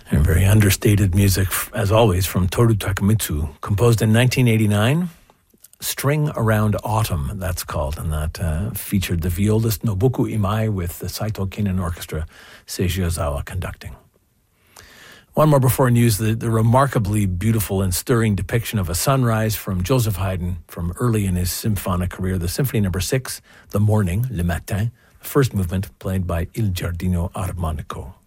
And very understated music, as always, from Toru Takemitsu, composed in 1989. String Around Autumn, that's called, and that featured the violist Nobuko Imai with the Saito Kinen Orchestra, Seiji Ozawa conducting. One more before news, the remarkably beautiful and stirring depiction of a sunrise from Joseph Haydn from early in his symphonic career, the Symphony No. 6, The Morning, Le Matin, the first movement played by Il Giardino Armonico.